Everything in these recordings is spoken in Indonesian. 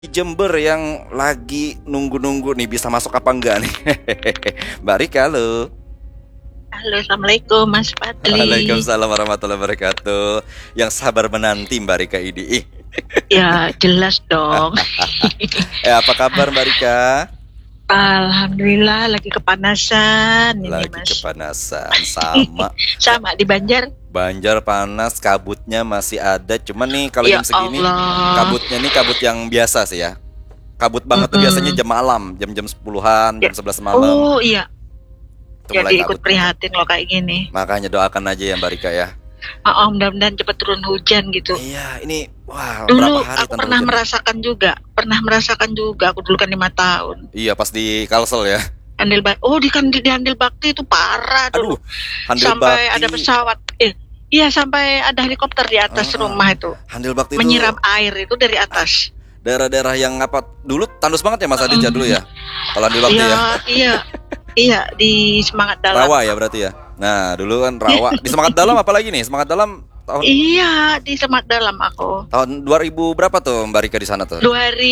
Di Jember yang lagi nunggu-nunggu nih bisa masuk apa enggak nih? Mbak Rika, halo. Halo, Assalamualaikum Mas Fadli. Waalaikumsalam warahmatullahi wabarakatuh. Yang sabar menanti Mbak Rika ini. Ya, jelas dong. Apa kabar Mbak Rika? Alhamdulillah lagi kepanasan ini Lagi Mas. kepanasan sama. Sama di Banjar. Banjar panas, kabutnya masih ada. Cuman nih kalau Ya jam segini Allah. kabutnya nih kabut yang biasa sih ya. Kabut banget tuh biasanya Mm-mm. jam malam, jam-jam 10-an, Ya. jam 11 malam. Oh iya, Itu mulai jadi ikut kabut banget. prihatin loh kayak gini. Makanya doakan aja ya Mbak Rika ya. Mudah-mudahan cepat turun hujan gitu. Iya, ini wah berapa Dulu hari aku tanpa pernah hujan nih? merasakan juga, Aku dulu kan 5 tahun. Iya, pas di Kalsel ya. Handil Bakti. Oh, di Handil Bakti itu parah Aduh, dulu. Handil Sampai ada Bakti. pesawat. Iya, sampai ada helikopter di atas Heeh. rumah itu. Handil Bakti itu Menyiram air itu dari atas. daerah-daerah yang apa? Dulu tandus banget ya Mas Aditya dulu ya. Kalau Handil Bakti Iya, ya. iya, iya di Semangat Dalam. Rawa ya berarti ya. Nah, dulu kan Rawa. Di Semangat Dalam apalagi nih? Semangat Dalam tahun Iya, di Semangat Dalam aku. tahun 2000 berapa tuh Mbak Rika di sana tuh?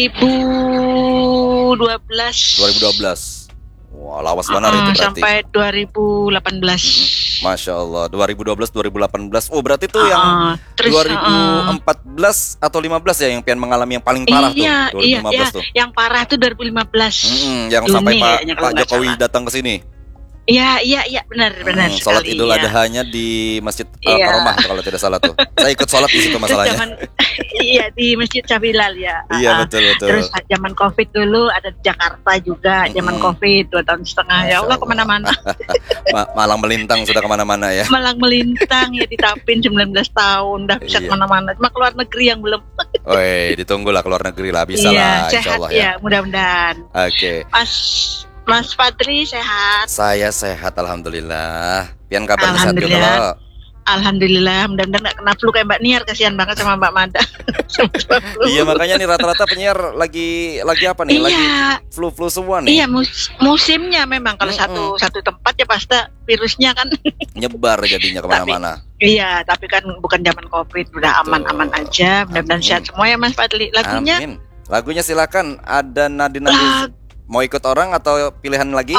2012. 2012. Wah, lawas banget itu berarti. Sampai 2018. Masya Allah, 2012 2018. Oh, berarti tuh yang Terus 2014 atau 15 ya yang pian mengalami yang paling parah tuh, iya, iya, 2015 iya. tuh. Yang parah tuh 2015. Yang Juni sampai kayaknya kalau Pak nggak Jokowi salah. datang ke sini. Iya, iya, iya, benar, benar Sholat sekali. Idul Ya. Adhanya di Masjid Iya. Al-Karomah kalau tidak salah tuh. Saya ikut sholat di situ Terus masalahnya. iya di Masjid Cabilal ya. Iya, betul betul. Terus zaman Covid dulu ada di Jakarta juga, zaman Covid 2 tahun setengah. Ya Masya Allah Allah. kemana-mana. Malang melintang sudah kemana-mana ya. Malang melintang ya di Tapin 19 tahun udah bisa Iya. kemana-mana. Cuma keluar negeri yang belum. Oi, ditunggu lah keluar negeri lah, bisa lah, Iya, insya sehat Allah ya. ya, mudah-mudahan. Oke, Mas Fadli sehat. saya sehat alhamdulillah. Pian kabarnya sehat juga Alhamdulillah. loh. Alhamdulillah, mudah-mudahan gak kena flu kayak Mbak Niar, kasihan banget sama Mbak Mada. Iya makanya nih rata-rata penyiar lagi apa nih? Lagi Iya, flu-flu semua nih. iya musimnya memang kalau satu tempat ya pasti virusnya kan. Nyebar jadinya kemana-mana. Iya, tapi kan bukan zaman Covid, udah Betul. aman-aman aja. Mudah-mudahan Amin. sehat semua ya Mas Fadli. Lagunya Amin. Lagunya silakan. Ada Nadine lag- mau ikut orang atau pilihan lagi?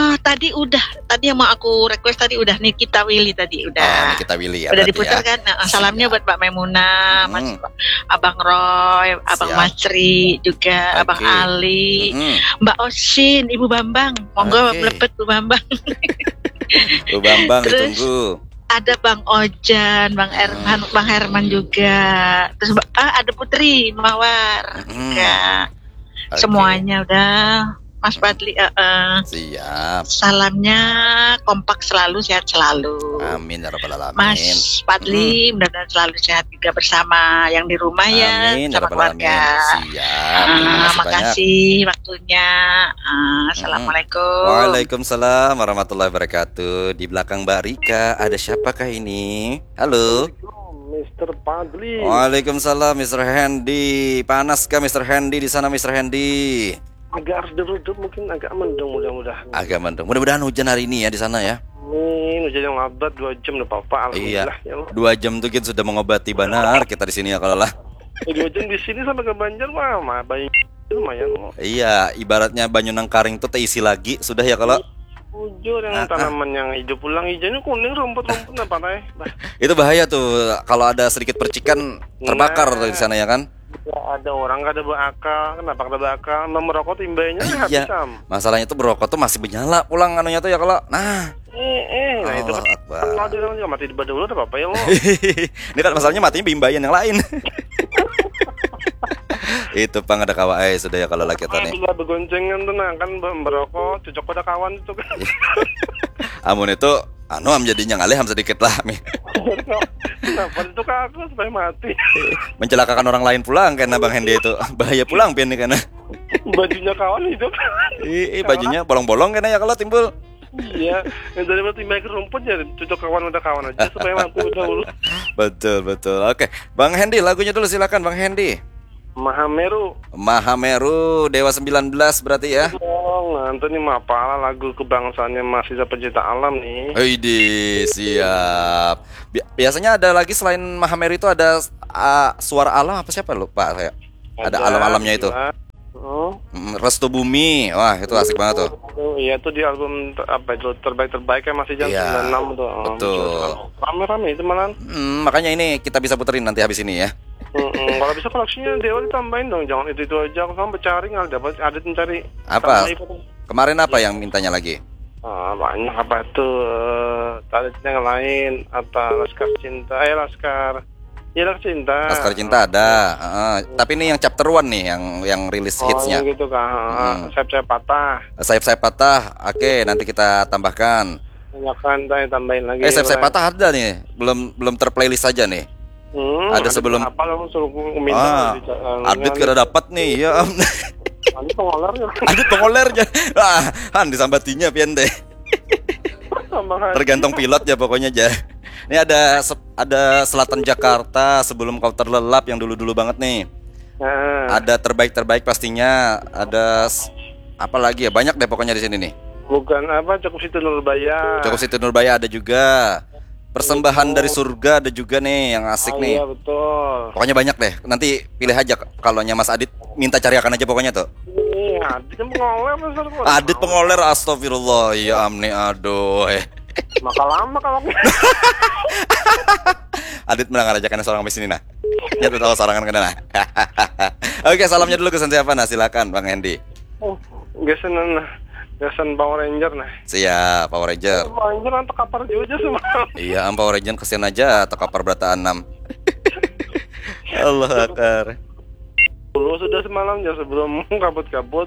tadi yang mau aku request tadi udah Nikita Willy tadi Oh, udah. ini kita pilih ya. Udah berarti diputar ya. kan? Nah, salamnya buat Mbak Memuna, Mas Abang Roy, Abang Siap. Masri juga, Abang Oke. Ali, Mm-mm. Mbak Osin, Ibu Bambang. Monggo Oke. melepet Bu Bambang. Bu Bambang Terus ditunggu. ada Bang Ojan, Bang Erman, Bang Herman juga. Terus ada Putri Mawar juga. Oke. Semuanya udah Mas Fadli. Siap. Salamnya kompak selalu, sehat selalu. Amin ya rabbal alamin. Mas Fadli mudah-mudahan selalu sehat juga bersama yang di rumah ya, Amin ya sama rabbal alamin. keluarga. Siap. Terima kasih banyak. Makasih waktunya. Assalamualaikum. Waalaikumsalam warahmatullahi wabarakatuh. Di belakang Mbak Rika ada siapakah ini? Halo. Mr. Padli. Waalaikumsalam Mr. Hendy. Panas kah Mr. Hendy di sana Mr. Hendy? Agak redup mungkin agak mendung mudah-mudahan. Agak mendung. Mudah-mudahan hujan hari ini ya di sana ya. Amin. Hujan yang lebat 2 jam udah apa-apa. Iya. Alhamdulillah ya Allah. 2 jam tuh kita sudah mengobati benar kita di sini ya kalau lah. 2 jam di sini sampai ke Banjar wah banyak lumayan. Iya, ibaratnya banyu nang karing tuh terisi lagi sudah ya kalau. Bujur yang tanaman yang hijau pulang hijaunya kuning rumput-rumput apa nih? Itu bahaya tuh kalau ada sedikit percikan terbakar tuh di sana ya kan. Ada orang gak ada berakal. Kenapa gak ada berakal? Merokok timbainya Iya. habis sam. Masalahnya tuh berokok tuh masih menyala pulang anunya tuh ya kalau. Nah, Nah itu kan Allahu Akbar. kalau dia orang juga mati di dulu ada apa ya lo? ini kan masalahnya matinya bimbayan yang lain. Itu pang ada kawai sudah ya kalau laki tadi. Bila begoncengan tuh nah kan merokok cocok pada kawan itu kan. Amun itu am jadinya ngalih sedikit lah Mi. Kenapa itu ke aku supaya mati? Mencelakakan orang lain pulang karena Bang Hendy itu bahaya pulang pian nih karena Bajunya kawan hidup. bajunya bolong-bolong karena ya kalau timbul. Iya, yang dari timbai ke rumput ya cocok kawan udah kawan aja supaya mati dahulu. Betul. Oke, Bang Hendy lagunya dulu silakan Bang Hendy. Mahameru. Mahameru Dewa 19 berarti ya. Oh, nanti nih mapala lagu kebangsaannya mahasiswa pecinta alam nih. Widih, siap. Biasanya ada lagi selain Mahameru itu ada suara alam apa siapa lupa saya. Ada alam-alamnya itu. Gila. Restu Bumi. Wah, itu asik banget tuh. Iya tuh di album apa itu terbaik kan masih jam Iya, 96 tuh. betul. Rame-rame itu malah. Makanya ini kita bisa puterin nanti habis ini ya. Kalau bisa koleksinya Dewa ditambahin dong, jangan itu aja. Aku sampai cari nggak dapat, ada mencari. Apa? Kemarin apa yang mintanya lagi? Banyak apa tuh? Ada yang lain, atau Laskar Cinta, Laskar. Ya Laskar Cinta. Laskar Cinta ada. Tapi ini yang chapter 1 nih, yang rilis hitsnya. Yang gitu kan. Sayap-sayap patah. Sayap-sayap patah. Oke, nanti kita tambahkan. Banyak kan, tambahin lagi. Sayap-sayap patah ada nih. Belum terplaylist saja nih. Ada sebelum apa lo suruh minta Adit kira dapat nih ya. Adit pengolernya. Adit pengolernya. Han disambatinya pian deh. Tergantung pilotnya pokoknya aja. Ini ada Selatan Jakarta sebelum kau terlelap yang dulu-dulu banget nih. Ada terbaik pastinya. Ada apa lagi ya? Banyak deh pokoknya di sini nih. Bukan apa, Cukup Situ Nurbaya. Cukup Situ Nurbaya ada juga. Persembahan dari surga ada juga nih yang asik nih. Iya betul. Pokoknya banyak deh. Nanti pilih aja kalaunya Mas Adit minta cariakan aja pokoknya tuh. Iya, Adit pengoler. Adit pengoler, astagfirullah. Ya amni aduh. Maka lama kalau Adit menang aja karena seorang sini nah. Ya tahu sorangan kena nah. Oke, salamnya dulu ke siapa nah, silakan Bang Hendy. Gasan Power Ranger nah. Siap, Power Ranger. Power Ranger atau kapar juga semua. Iya, Power Ranger kesian aja atau kapar berata 6. Allah akbar. Dulu sudah semalam ya sebelum kabut-kabut.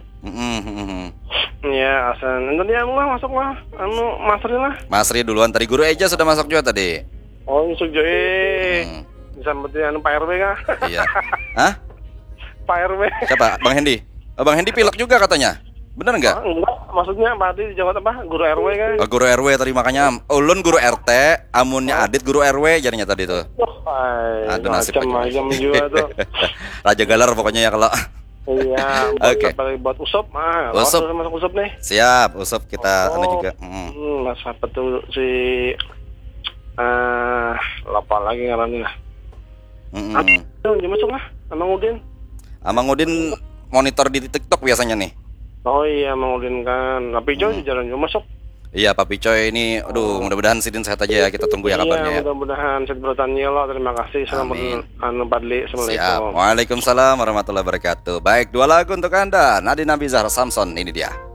Ya, asan. Nanti masuk lah. Masri lah. Masri duluan tadi, Guru Eja sudah masuk juga tadi. Oh, masuk juga. Disampetin Pak RW kah? Iya. Hah? Pak RW. Siapa? Bang Hendy. Bang Hendy pilek juga katanya. Bener nggak? Enggak, maksudnya Pak Adit di Jawa apa? Guru RW kan? Guru RW tadi makanya. Ulun guru RT, amunnya Adit guru RW jadinya tadi tuh. Aduh nasib macam juga tuh. Raja Galar pokoknya ya kalau. Iya, buat Usop Usop masuk Usop nih. Siap, Usop kita juga. Mas apa tuh si lupa lagi ngarannya. Masuk lah, Amang Udin monitor di TikTok biasanya nih. Oh iya, Mang Udin kan. Tapi Joy jalan juga masuk. Iya, Papi Coy ini, mudah-mudahan Sidin sehat aja ya. Kita tunggu ya kabarnya. Iya, mudah-mudahan sehat bertanya Allah. Terima kasih. Assalamualaikum. Siap. Waalaikumsalam warahmatullahi wabarakatuh. Baik, 2 lagu untuk Anda. Nadine Abizar Samson, ini dia.